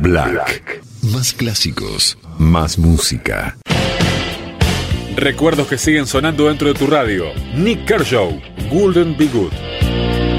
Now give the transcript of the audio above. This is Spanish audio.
Black. Más clásicos, más música. Recuerdos que siguen sonando dentro de tu radio. Nick Kershaw, Wouldn't Be Good.